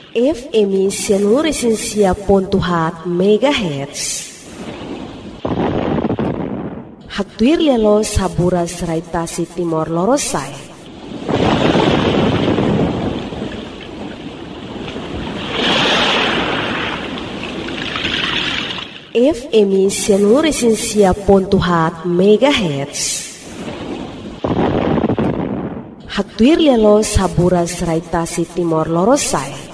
FM 106.7 MHz. Haktuir lelo sabura serai tasi Timor Lorosai. FM 106.7 MHz. Haktuir lelo sabura serai tasi Timor Lorosai.